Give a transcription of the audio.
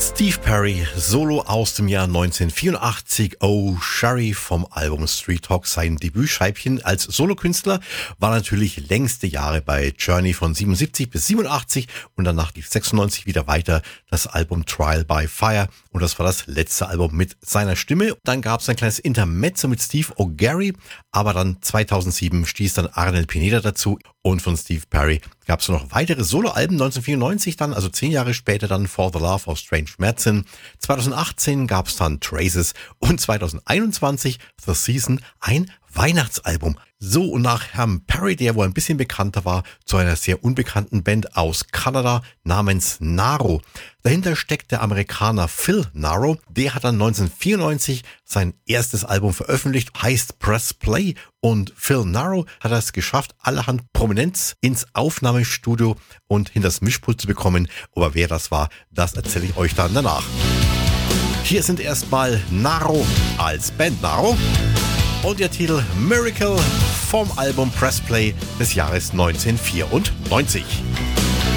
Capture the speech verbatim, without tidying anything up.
Steve Perry, Solo aus dem Jahr neunzehnhundertvierundachtzig, Oh Sherry vom Album Street Talk, sein Debütscheibchen als Solokünstler, war natürlich längste Jahre bei Journey von siebenundsiebzig bis siebenundachtzig und danach die sechsundneunzig wieder weiter das Album Trial by Fire und das war das letzte Album mit seiner Stimme. Dann gab es ein kleines Intermezzo mit Steve O'Gary, aber dann zweitausendsieben stieß dann Arnel Pineda dazu und von Steve Perry gab es noch weitere Soloalben, neunzehnhundertvierundneunzig dann, also zehn Jahre später dann For the Love of Strange Medicine, zweitausendachtzehn gab es dann Traces und zweitausendeinundzwanzig The Season, ein Weihnachtsalbum. So, und nach Herrn Perry, der wohl ein bisschen bekannter war, zu einer sehr unbekannten Band aus Kanada namens Naro. Dahinter steckt der Amerikaner Phil Naro. Der hat dann neunzehnhundertvierundneunzig sein erstes Album veröffentlicht, heißt Press Play. Und Phil Naro hat es geschafft, allerhand Prominenz ins Aufnahmestudio und hinters Mischpult zu bekommen. Aber wer das war, das erzähle ich euch dann danach. Hier sind erstmal Naro als Band Naro. Und der Titel Miracle vom Album Press Play des Jahres neunzehnhundertvierundneunzig.